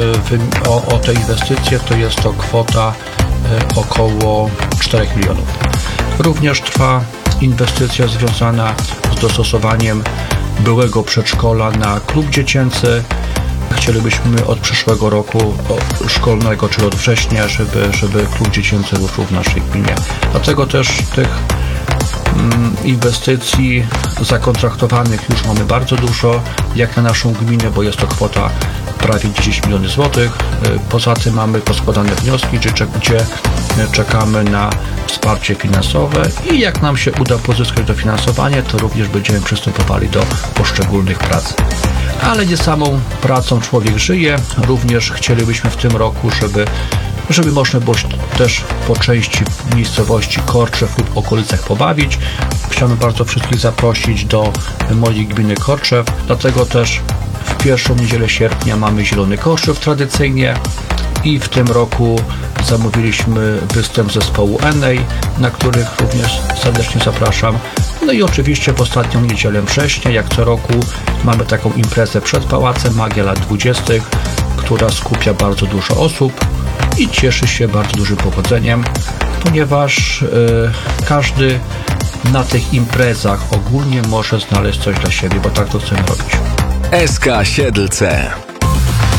o te inwestycje, to jest to kwota około 4 milionów. Również trwa inwestycja związana z dostosowaniem byłego przedszkola na klub dziecięcy. Chcielibyśmy od przyszłego roku szkolnego, czyli od września, żeby klub dziecięcy ruszył w naszej gminie. Dlatego też tych inwestycji zakontraktowanych już mamy bardzo dużo, jak na naszą gminę, bo jest to kwota prawie 10 milionów złotych. Poza tym mamy poskładane wnioski, gdzie czekamy na wsparcie finansowe i jak nam się uda pozyskać dofinansowanie, to również będziemy przystępowali do poszczególnych prac. Ale nie samą pracą człowiek żyje, również chcielibyśmy w tym roku, żeby można było też po części miejscowości Korczew lub okolicach pobawić. Chciałbym bardzo wszystkich zaprosić do mojej gminy Korczew, dlatego też w pierwszą niedzielę sierpnia mamy Zielony Korczew tradycyjnie i w tym roku zamówiliśmy występ zespołu Enej, na których również serdecznie zapraszam. No i oczywiście w ostatnią niedzielę września, jak co roku, mamy taką imprezę przed Pałacem Magia lat 20., która skupia bardzo dużo osób i cieszy się bardzo dużym powodzeniem, ponieważ każdy na tych imprezach ogólnie może znaleźć coś dla siebie, bo tak to chcemy robić. SK Siedlce.